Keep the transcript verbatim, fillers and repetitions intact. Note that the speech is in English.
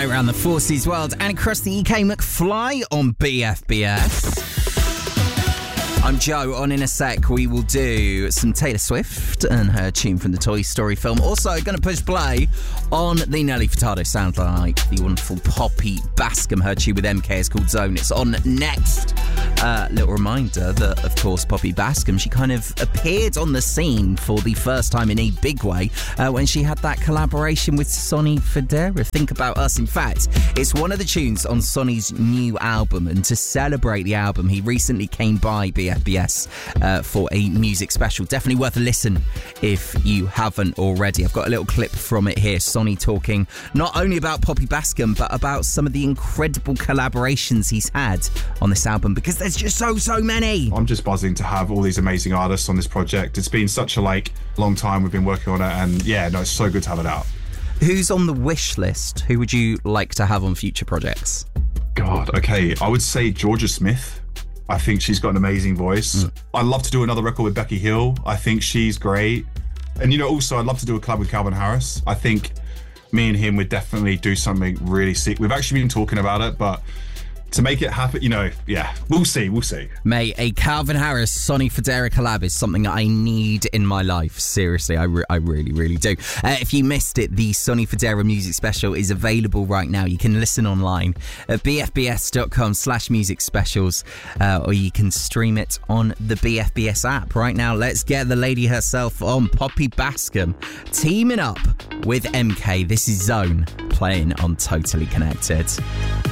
right around the Forces world and across the E K. McFly on B F B S. I'm Joe. On in a sec, we will do some Taylor Swift and her tune from the Toy Story film. Also, going to push play on the Nelly Furtado sound like the wonderful Poppy Bascom. Her tune with M K is called Zone. It's on next. Uh, little reminder that, of course, Poppy Bascom, she kind of appeared on the scene for the first time in a big way uh, when she had that collaboration with Sonny Fodera. Think About Us. In fact, it's one of the tunes on Sonny's new album, and to celebrate the album, he recently came by B F B S uh, for a music special. Definitely worth a listen if you haven't already. I've got a little clip from it here. Sonny talking not only about Poppy Bascom, but about some of the incredible collaborations he's had on this album, because there's just so, so many. I'm just buzzing to have all these amazing artists on this project. It's been such a like long time we've been working on it, and yeah, no, it's so good to have it out. Who's on the wish list? Who would you like to have on future projects? God, okay, I would say Georgia Smith. I think she's got an amazing voice. Mm. I'd love to do another record with Becky Hill. I think she's great. And, you know, also I'd love to do a collab with Calvin Harris. I think me and him would definitely do something really sick. We've actually been talking about it, but to make it happen, you know, yeah, we'll see, we'll see. Mate, a Calvin Harris, Sonny Fodera collab is something I need in my life. Seriously, I, re- I really, really do. Uh, if you missed it, the Sonny Fodera music special is available right now. You can listen online at bfbs.com slash music specials, uh, or you can stream it on the B F B S app. Right now, let's get the lady herself on, Poppy Bascom, teaming up with M K. This is Zone, playing on Totally Connected.